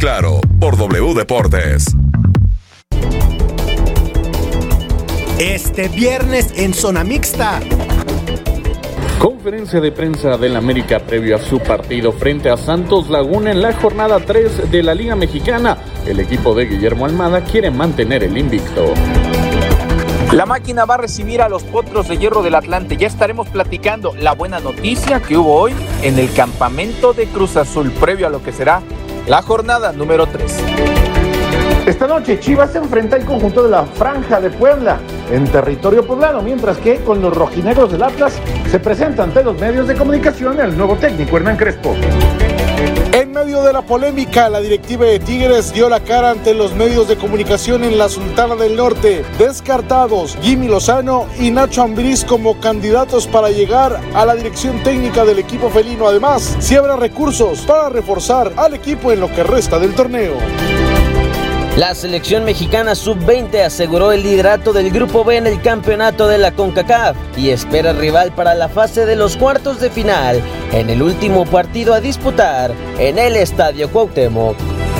Claro, por W Deportes. Este viernes en Zona Mixta. Conferencia de prensa del América previo a su partido frente a Santos Laguna en la jornada 3 de la Liga Mexicana. El equipo de Guillermo Almada quiere mantener el invicto. La máquina va a recibir a los Potros de Hierro del Atlante. Ya estaremos platicando la buena noticia que hubo hoy en el campamento de Cruz Azul previo a lo que será la jornada número 3. Esta noche Chivas se enfrenta al conjunto de la Franja de Puebla en territorio poblano, mientras que con los rojinegros del Atlas se presenta ante los medios de comunicación el nuevo técnico Hernán Crespo. En medio de la polémica, la directiva de Tigres dio la cara ante los medios de comunicación en la Sultana del Norte. Descartados Jimmy Lozano y Nacho Ambriz como candidatos para llegar a la dirección técnica del equipo felino. Además, si habrá recursos para reforzar al equipo en lo que resta del torneo. La selección mexicana sub-20 aseguró el liderato del Grupo B en el campeonato de la CONCACAF y espera rival para la fase de los cuartos de final en el último partido a disputar en el Estadio Cuauhtémoc.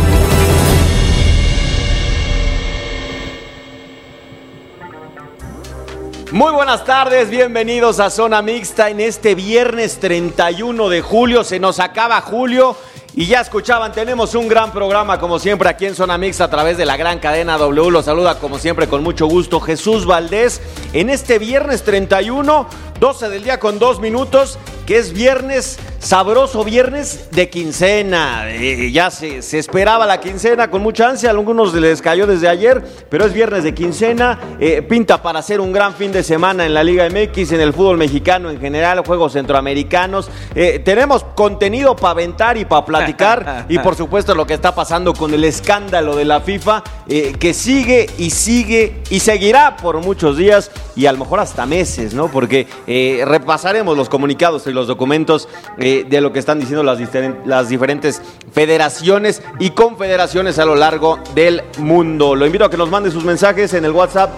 Muy buenas tardes, bienvenidos a Zona Mixta en este viernes 31 de julio. Se nos acaba julio. Y ya escuchaban, tenemos un gran programa como siempre aquí en Zona Mixta a través de la gran cadena W. Los saluda como siempre con mucho gusto Jesús Valdés en este viernes 31, 12 del día con 2 minutos, que es viernes, sabroso viernes de quincena. Ya se esperaba la quincena con mucha ansia, a algunos les cayó desde ayer, pero es viernes de quincena, pinta para hacer un gran fin de semana en la Liga MX, en el fútbol mexicano en general, juegos centroamericanos. Tenemos contenido para aventar y para platicar y por supuesto lo que está pasando con el escándalo de la FIFA, que sigue y seguirá por muchos días y a lo mejor hasta meses, ¿no? Porque repasaremos los comunicados y los documentos de lo que están diciendo las diferentes federaciones y confederaciones a lo largo del mundo. Lo invito a que nos mande sus mensajes en el WhatsApp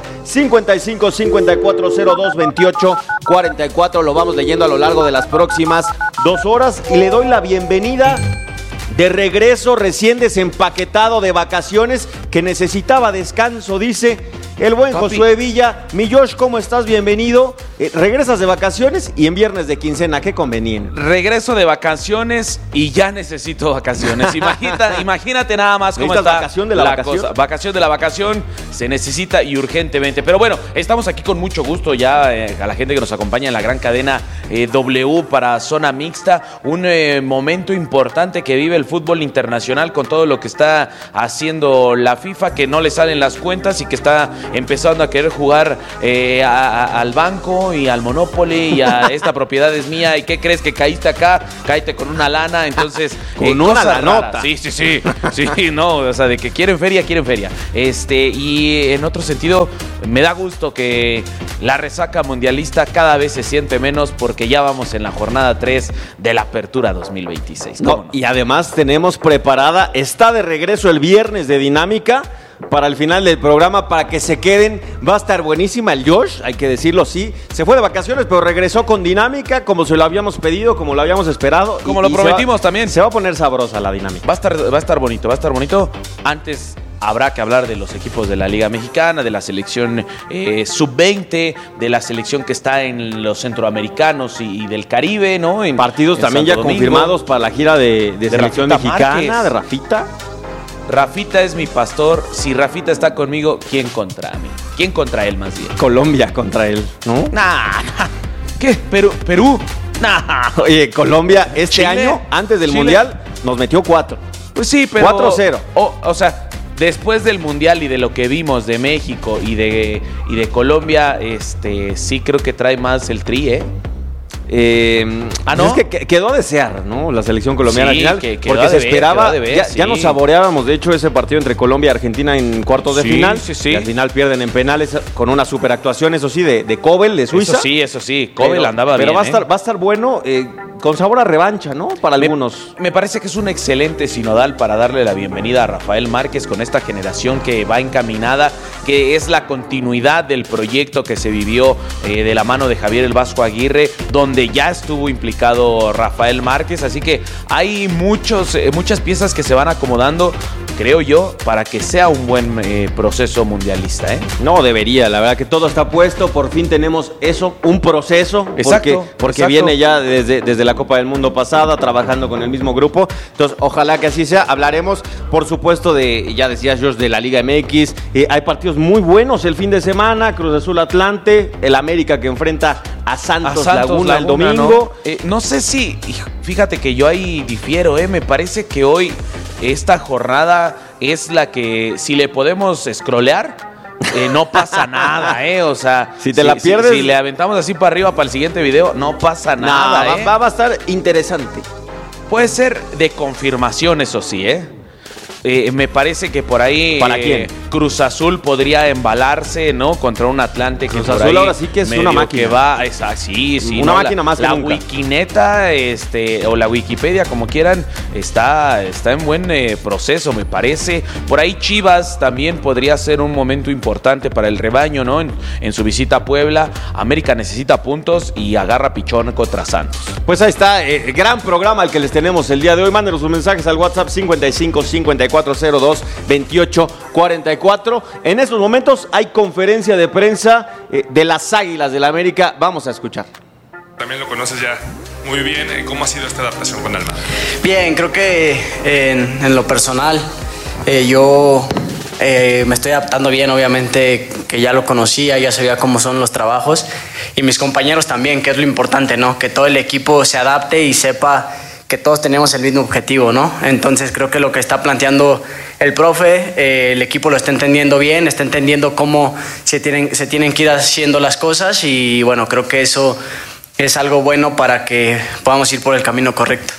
55 54 02 28 44. Lo vamos leyendo a lo largo de las próximas 2 horas y le doy la bienvenida de regreso, recién desempaquetado de vacaciones, que necesitaba descanso, dice el buen Josué Villa. Mi Josh, ¿cómo estás? Bienvenido. Regresas de vacaciones y en viernes de quincena, qué conveniente. Regreso de vacaciones y ya necesito vacaciones. Imagínate nada más cómo está vacación de la vacación. Cosa. Vacación de la vacación se necesita y urgentemente. Pero bueno, estamos aquí con mucho gusto ya a la gente que nos acompaña en la gran cadena W para Zona Mixta. Un momento importante que vive el fútbol internacional con todo lo que está haciendo la FIFA, que no le salen las cuentas y que está empezando a querer jugar al banco y al Monopoly y a esta propiedad es mía. ¿Y qué crees? Que caíste acá, cáete con una lana. Entonces, con una lanota. Sí, no, o sea, de que quieren feria. Y en otro sentido, me da gusto que la resaca mundialista cada vez se siente menos porque ya vamos en la jornada 3 de la Apertura 2026. No, y además tenemos preparada, está de regreso el viernes de Dinámica para el final del programa, para que se queden. Va a estar buenísima el Josh, hay que decirlo, sí. Se fue de vacaciones, pero regresó con Dinámica, como se lo habíamos pedido, como lo habíamos esperado. Como lo prometimos también. Se va a poner sabrosa la dinámica. Va a estar bonito. Antes habrá que hablar de los equipos de la Liga Mexicana, de la selección sub-20, de la selección que está en los centroamericanos y del Caribe, ¿no? En partidos en también Santo ya Domingo, confirmados para la gira de selección Rafita mexicana, Márquez. de Rafita. Rafita es mi pastor. Si Rafita está conmigo, ¿quién contra mí? ¿Quién contra él más bien? Colombia contra él, ¿no? Nah. ¿Qué? ¿Perú? Nah. Oye, Colombia este año, antes del Mundial, nos metió 4. Pues sí, pero 4-0. O sea, después del Mundial y de lo que vimos de México y de Colombia, sí creo que trae más el Tri, ¿eh? ¿no? Es que quedó a desear, ¿no? La selección colombiana al final, porque se esperaba, ya nos saboreábamos de hecho ese partido entre Colombia y Argentina en cuartos de final, y al final pierden en penales con una superactuación, eso sí, de Kobel, de Suiza. Eso sí, Kobel andaba bien. Pero va a estar bueno, con sabor a revancha, ¿no? Para algunos. Me parece que es un excelente sinodal para darle la bienvenida a Rafael Márquez con esta generación que va encaminada, que es la continuidad del proyecto que se vivió de la mano de Javier el Vasco Aguirre, donde donde ya estuvo implicado Rafael Márquez, así que hay muchas piezas que se van acomodando, creo yo, para que sea un buen proceso mundialista. No debería, la verdad que todo está puesto, por fin tenemos eso, un proceso, porque viene ya desde la Copa del Mundo pasada, trabajando con el mismo grupo, entonces ojalá que así sea. Hablaremos, por supuesto, ya decías George, de la Liga MX, hay partidos muy buenos el fin de semana, Cruz Azul Atlante, el América que enfrenta a Santos Laguna el domingo. No sé si, fíjate que yo ahí difiero, me parece que hoy esta jornada es la que, si le podemos scrollear, no pasa nada, o sea, si te la pierdes, si le aventamos así para arriba para el siguiente video, no pasa nada. Va a estar interesante. Puede ser de confirmación, eso sí, me parece que por ahí ¿para quién? Cruz Azul podría embalarse, ¿no? Contra un Atlante que Cruz por Azul ahí una máquina que va, sí, una máquina más que la nunca. Wikineta, o la Wikipedia, como quieran, está en buen proceso, me parece. Por ahí Chivas también podría ser un momento importante para el rebaño, ¿no? En su visita a Puebla. América necesita puntos y agarra pichón contra Santos. Pues ahí está, gran programa el que les tenemos el día de hoy. Mándenos sus mensajes al WhatsApp 55-5402-2844. En estos momentos hay conferencia de prensa de las Águilas del América. Vamos a escuchar. También lo conoces ya muy bien. ¿Cómo ha sido esta adaptación con Almada? Bien, creo que en lo personal yo me estoy adaptando bien, obviamente que ya lo conocía, ya sabía cómo son los trabajos, y mis compañeros también, que es lo importante, ¿no? Que todo el equipo se adapte y sepa que todos tenemos el mismo objetivo, ¿no? Entonces creo que lo que está planteando el profe, el equipo lo está entendiendo bien, está entendiendo cómo se tienen que ir haciendo las cosas, y bueno, creo que eso es algo bueno para que podamos ir por el camino correcto.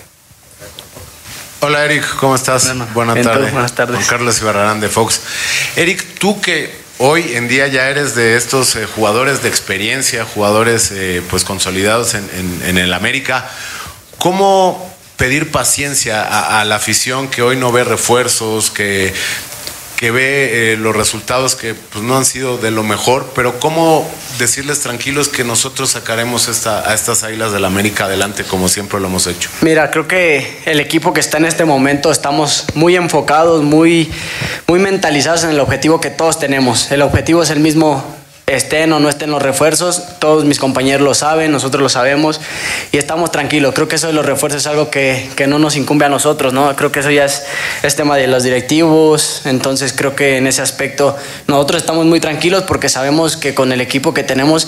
Hola Eric, ¿cómo estás? Buenas tardes. Buenas tardes. Juan Carlos Ibarrarán de Fox. Eric, tú que hoy en día ya eres de estos jugadores de experiencia, jugadores pues consolidados en el América, ¿cómo pedir paciencia a la afición que hoy no ve refuerzos, que ve los resultados que pues, no han sido de lo mejor, pero cómo decirles tranquilos que nosotros sacaremos a estas Águilas del América adelante como siempre lo hemos hecho? Mira, creo que el equipo que está en este momento estamos muy enfocados, muy mentalizados en el objetivo que todos tenemos. El objetivo es el mismo, estén o no estén los refuerzos, todos mis compañeros lo saben, nosotros lo sabemos y estamos tranquilos. Creo que eso de los refuerzos es algo que no nos incumbe a nosotros, ¿no? Creo que eso ya es tema de los directivos, entonces creo que en ese aspecto nosotros estamos muy tranquilos porque sabemos que con el equipo que tenemos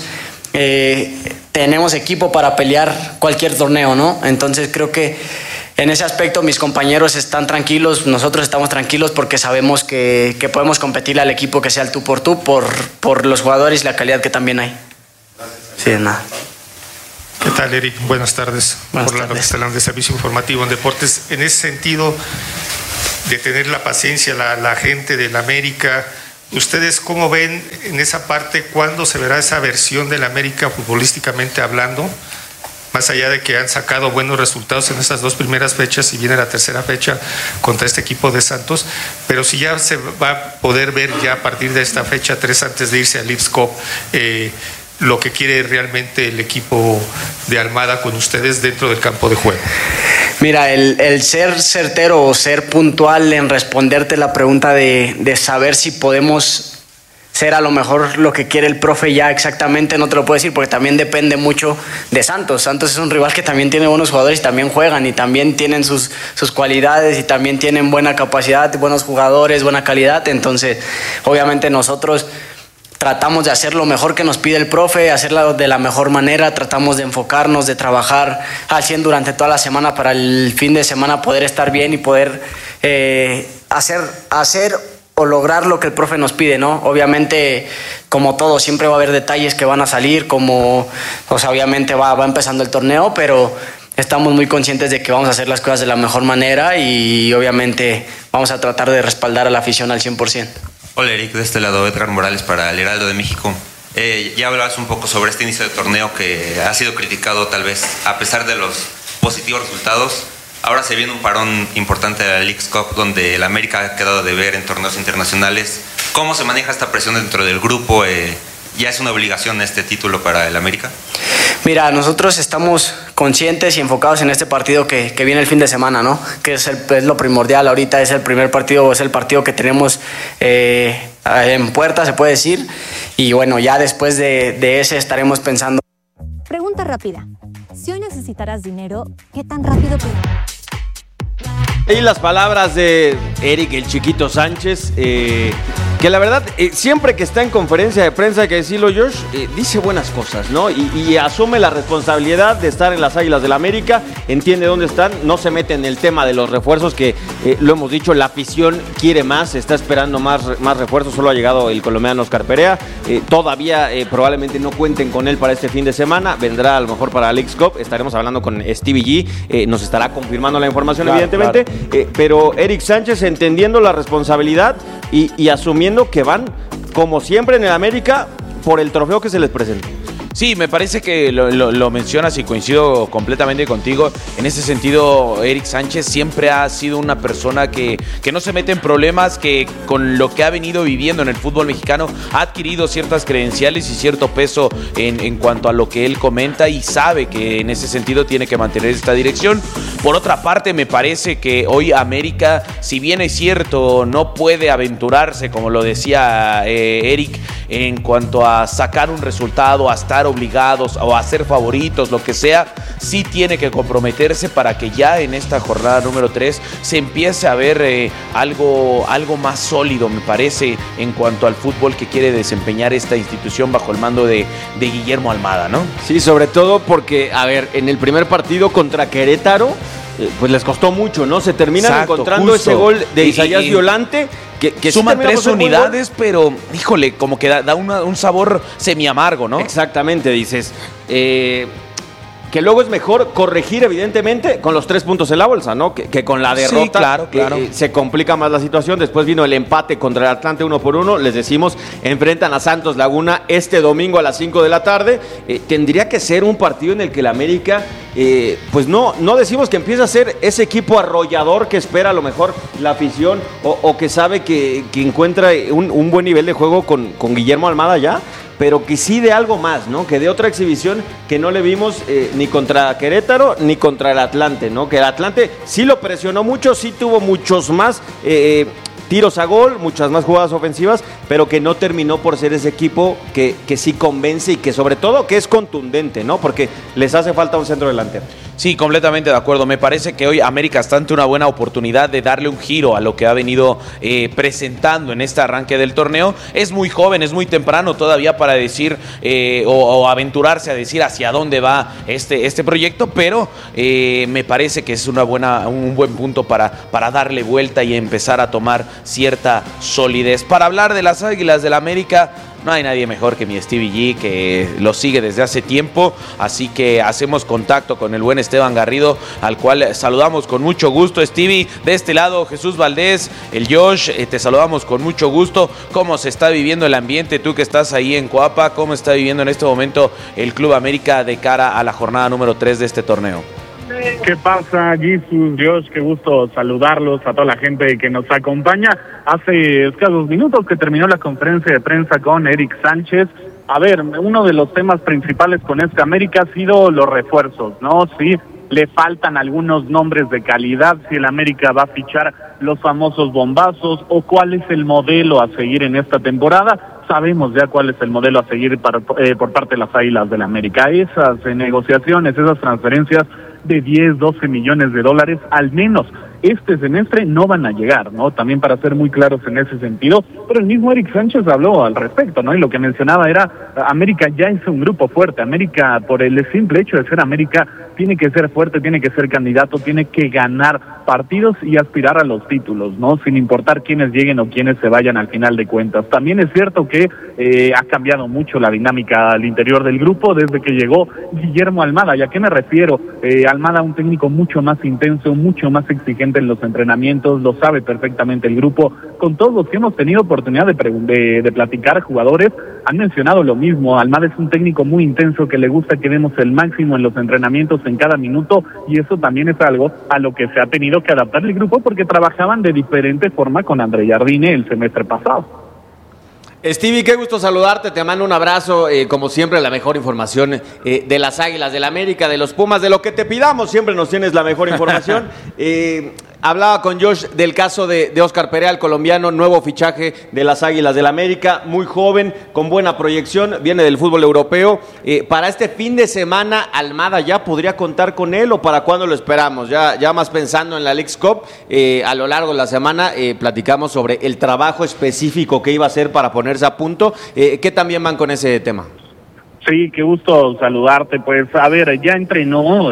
equipo para pelear cualquier torneo, ¿no? Entonces creo que en ese aspecto mis compañeros están tranquilos, nosotros estamos tranquilos porque sabemos que podemos competir al equipo que sea el tú por tú por los jugadores y la calidad que también hay. Sí, nada. ¿Qué tal, Eric? Buenas tardes. Orlando Castellán de Servicio Informativo en Deportes. En ese sentido de tener la paciencia, la gente del América, ¿ustedes cómo ven en esa parte cuándo se verá esa versión del América futbolísticamente hablando? Más allá de que han sacado buenos resultados en esas dos primeras fechas y viene la tercera fecha contra este equipo de Santos, pero si ya se va a poder ver ya a partir de esta fecha 3 antes de irse al Leagues Cup, lo que quiere realmente el equipo de Almada con ustedes dentro del campo de juego. Mira, el ser certero o ser puntual en responderte la pregunta de saber si podemos ser a lo mejor lo que quiere el profe ya exactamente, no te lo puedo decir porque también depende mucho de Santos. Santos es un rival que también tiene buenos jugadores y también juegan y también tienen sus cualidades y también tienen buena capacidad, buenos jugadores, buena calidad. Entonces, obviamente nosotros tratamos de hacer lo mejor que nos pide el profe, hacerlo de la mejor manera, tratamos de enfocarnos, de trabajar al 100 durante toda la semana para el fin de semana poder estar bien y poder hacer o lograr lo que el profe nos pide, ¿no? Obviamente, como todo, siempre va a haber detalles que van a salir, obviamente va empezando el torneo, pero estamos muy conscientes de que vamos a hacer las cosas de la mejor manera y obviamente vamos a tratar de respaldar a la afición al 100%. Hola Eric, de este lado Edgar Morales para el Heraldo de México. Ya hablabas un poco sobre este inicio de torneo que ha sido criticado tal vez a pesar de los positivos resultados. Ahora se viene un parón importante de la Leagues Cup donde el América ha quedado de ver en torneos internacionales. ¿Cómo se maneja esta presión dentro del grupo? ¿Ya es una obligación este título para el América? Mira, nosotros estamos conscientes y enfocados en este partido que viene el fin de semana, ¿no? Que es lo primordial ahorita, es el primer partido, es el partido que tenemos en puerta, se puede decir. Y bueno, ya después de ese estaremos pensando. Pregunta rápida. Si hoy necesitarás dinero, ¿qué tan rápido Y las palabras de Eric el Chiquito Sánchez, que la verdad, siempre que está en conferencia de prensa, hay que decirlo, Josh, dice buenas cosas, ¿no? Y asume la responsabilidad de estar en las Águilas del América, entiende dónde están, no se mete en el tema de los refuerzos, que lo hemos dicho, la afición quiere más, está esperando más refuerzos, solo ha llegado el colombiano Oscar Perea, todavía probablemente no cuenten con él para este fin de semana, vendrá a lo mejor para Leagues Cup, estaremos hablando con Stevie G, nos estará confirmando la información, claro, evidentemente, claro. Pero Eric Sánchez entendiendo la responsabilidad y asumiendo que van, como siempre en el América, por el trofeo que se les presenta. Sí, me parece que lo mencionas y coincido completamente contigo. En ese sentido, Eric Sánchez siempre ha sido una persona que no se mete en problemas, que con lo que ha venido viviendo en el fútbol mexicano ha adquirido ciertas credenciales y cierto peso en cuanto a lo que él comenta y sabe que en ese sentido tiene que mantener esta dirección. Por otra parte, me parece que hoy América, si bien es cierto, no puede aventurarse, como lo decía Eric, en cuanto a sacar un resultado, a estar obligados o a ser favoritos, lo que sea, sí tiene que comprometerse para que ya en esta jornada número 3 se empiece a ver algo más sólido, me parece, en cuanto al fútbol que quiere desempeñar esta institución bajo el mando de Guillermo Almada, ¿no? Sí, sobre todo porque, a ver, en el primer partido contra Querétaro, pues les costó mucho, ¿no? Se terminan encontrando justo ese gol de Isaías Violante, que suman sí 3 unidades, pero, híjole, como que da un sabor semi-amargo, ¿no? Exactamente, dices. Que luego es mejor corregir, evidentemente, con los 3 puntos en la bolsa, ¿no? Que con la derrota. Sí, claro. Se complica más la situación. Después vino el empate contra el Atlante 1-1. Les decimos, enfrentan a Santos Laguna este domingo a las 5 de la tarde. Tendría que ser un partido en el que el América, pues no decimos que empiece a ser ese equipo arrollador que espera a lo mejor la afición o que sabe que encuentra un buen nivel de juego con Guillermo Almada ya, pero que sí de algo más, ¿no? Que de otra exhibición que no le vimos ni contra Querétaro ni contra el Atlante, ¿no? Que el Atlante sí lo presionó mucho, sí tuvo muchos más tiros a gol, muchas más jugadas ofensivas, pero que no terminó por ser ese equipo que sí convence y que sobre todo que es contundente, ¿no? Porque les hace falta un centro delantero. Sí, completamente de acuerdo. Me parece que hoy América está ante una buena oportunidad de darle un giro a lo que ha venido presentando en este arranque del torneo. Es muy joven, es muy temprano todavía para decir o aventurarse a decir hacia dónde va este proyecto, pero me parece que es un buen punto para darle vuelta y empezar a tomar cierta solidez. Para hablar de las Águilas del América, no hay nadie mejor que mi Stevie G, que lo sigue desde hace tiempo, así que hacemos contacto con el buen Esteban Garrido, al cual saludamos con mucho gusto. Stevie, de este lado Jesús Valdés, el Josh, te saludamos con mucho gusto. ¿Cómo se está viviendo el ambiente? Tú que estás ahí en Coapa, ¿cómo está viviendo en este momento el Club América de cara a la jornada número 3 de este torneo? ¿Qué pasa, Jesus, Dios? Qué gusto saludarlos a toda la gente que nos acompaña. Hace escasos minutos que terminó la conferencia de prensa con Eric Sánchez. A ver, uno de los temas principales con esta América ha sido los refuerzos, ¿no? Sí, le faltan algunos nombres de calidad, si el América va a fichar los famosos bombazos o cuál es el modelo a seguir en esta temporada. Sabemos ya cuál es el modelo a seguir por parte de las Águilas del América. Esas negociaciones, esas transferencias de 10, 12 millones de dólares, al menos este semestre no van a llegar, ¿no? También para ser muy claros en ese sentido, pero el mismo Eric Sánchez habló al respecto, ¿no? Y lo que mencionaba era, América ya es un grupo fuerte, América, por el simple hecho de ser América, tiene que ser fuerte, tiene que ser candidato, tiene que ganar partidos y aspirar a los títulos, ¿no? Sin importar quiénes lleguen o quiénes se vayan al final de cuentas. También es cierto que ha cambiado mucho la dinámica al interior del grupo desde que llegó Guillermo Almada. ¿Y a qué me refiero? Almada, un técnico mucho más intenso, mucho más exigente en los entrenamientos, lo sabe perfectamente el grupo. Con todos los que hemos tenido oportunidad de platicar, jugadores han mencionado lo mismo. Almada es un técnico muy intenso que le gusta que demos el máximo en los entrenamientos en cada minuto, y eso también es algo a lo que se ha tenido que adaptar el grupo porque trabajaban de diferente forma con André Jardine el semestre pasado. Stevie, qué gusto saludarte, te mando un abrazo, como siempre la mejor información de las Águilas del América, de los Pumas, de lo que te pidamos, siempre nos tienes la mejor información. Hablaba con Josh del caso de Óscar Perea, el colombiano, nuevo fichaje de las Águilas del América, muy joven, con buena proyección, viene del fútbol europeo. Para este fin de semana, Almada ya podría contar con él, ¿o para cuándo lo esperamos? Ya más pensando en la Leagues Cup, a lo largo de la semana platicamos sobre el trabajo específico que iba a hacer para ponerse a punto. ¿Qué también van con ese tema? Sí, qué gusto saludarte. Pues, a ver, ya entrenó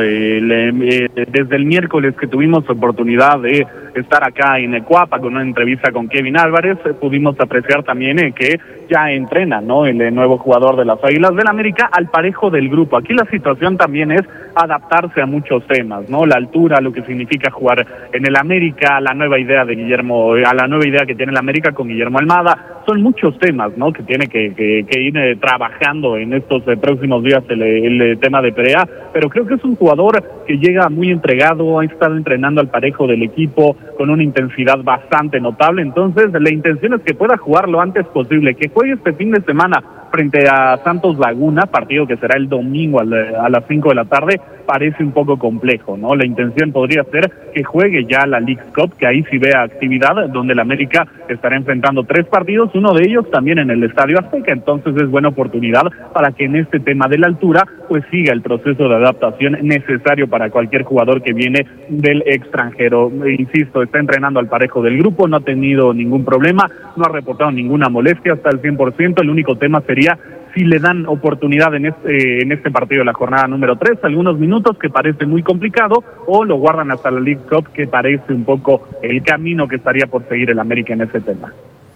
desde el miércoles que tuvimos oportunidad de estar acá en Ecuapa con una entrevista con Kevin Álvarez. Pudimos apreciar también que ya entrena, ¿no?, el nuevo jugador de las Águilas del América al parejo del grupo. Aquí la situación también es adaptarse a muchos temas, ¿no? La altura, lo que significa jugar en el América, la nueva idea de Guillermo, a la nueva idea que tiene el América con Guillermo Almada. Son muchos temas, ¿no?, que tiene que ir trabajando en estos próximos días el tema de Perea, pero creo que es un jugador que llega muy entregado, ha estado entrenando al parejo del equipo con una intensidad bastante notable. Entonces la intención es que pueda jugar lo antes posible, que juegue este fin de semana frente a Santos Laguna, partido que será el domingo a las 5 de la tarde. Parece un poco complejo, ¿no? La intención podría ser que juegue ya la Leagues Cup, que ahí sí vea actividad, donde el América estará enfrentando 3 partidos, uno de ellos también en el Estadio Azteca. Entonces es buena oportunidad para que en este tema de la altura pues siga el proceso de adaptación necesario para cualquier jugador que viene del extranjero. Insisto, está entrenando al parejo del grupo, no ha tenido ningún problema, no ha reportado ninguna molestia hasta el 100%. El único tema sería si le dan oportunidad en este partido de la jornada número 3, algunos minutos, que parece muy complicado, o lo guardan hasta la League Cup, que parece un poco el camino que estaría por seguir el América en ese tema.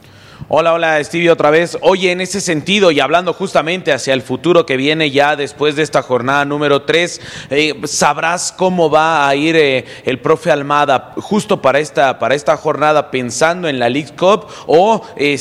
Hola Stevie otra vez. Oye, en ese sentido y hablando justamente hacia el futuro que viene ya después de esta jornada número 3, ¿sabrás cómo va a ir el profe Almada justo para esta jornada pensando en la League Cup, o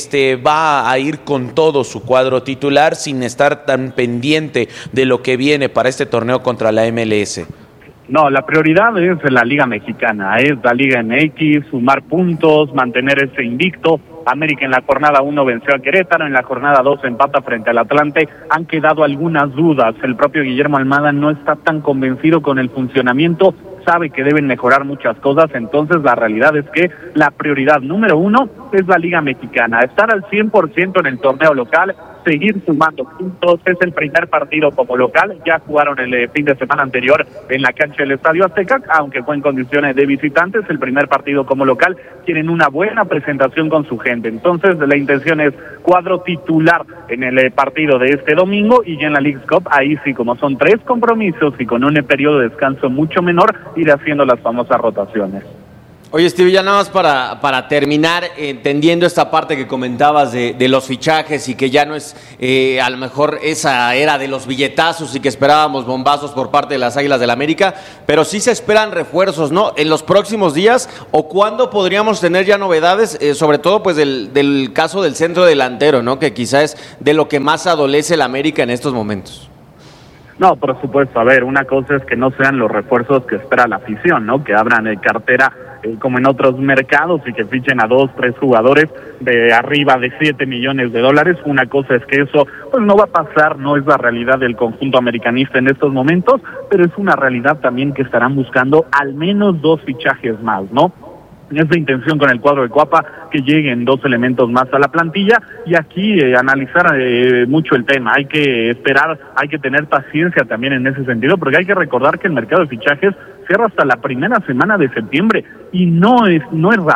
va a ir con todo su cuadro titular sin estar tan pendiente de lo que viene para este torneo contra la MLS? No, la prioridad es la Liga Mexicana, es la Liga MX, sumar puntos, mantener ese invicto. América en la jornada 1 venció a Querétaro, en la jornada 2 empata frente al Atlante. Han quedado algunas dudas, el propio Guillermo Almada no está tan convencido con el funcionamiento, sabe que deben mejorar muchas cosas. Entonces la realidad es que la prioridad número 1 es la Liga Mexicana, estar al 100% en el torneo local, seguir sumando puntos. Es el primer partido como local, ya jugaron el fin de semana anterior en la cancha del Estadio Azteca, aunque fue en condiciones de visitantes. El primer partido como local, tienen una buena presentación con su gente. Entonces la intención es cuadro titular en el partido de este domingo, y ya en la Leagues Cup, ahí sí, como son 3 compromisos y con un periodo de descanso mucho menor, ir haciendo las famosas rotaciones. Oye, Steve, ya nada más para terminar, entendiendo esta parte que comentabas de los fichajes y que ya no es a lo mejor esa era de los billetazos y que esperábamos bombazos por parte de las Águilas del América, pero sí se esperan refuerzos, ¿no?, en los próximos días, o cuándo podríamos tener ya novedades, sobre todo pues del caso del centro delantero, ¿no?, que quizá es de lo que más adolece el América en estos momentos. No, por supuesto. A ver, una cosa es que no sean los refuerzos que espera la afición, ¿no?, que abran cartera como en otros mercados y que fichen a 2, 3 jugadores de arriba de $7 millones. Una cosa es que eso pues no va a pasar, no es la realidad del conjunto americanista en estos momentos, pero es una realidad también que estarán buscando al menos 2 fichajes más, ¿no? Es la intención con el cuadro de Cuapa que lleguen 2 elementos más a la plantilla, y aquí analizar mucho el tema. Hay que esperar, hay que tener paciencia también en ese sentido, porque hay que recordar que el mercado de fichajes cierra hasta la primera semana de septiembre, y no es raro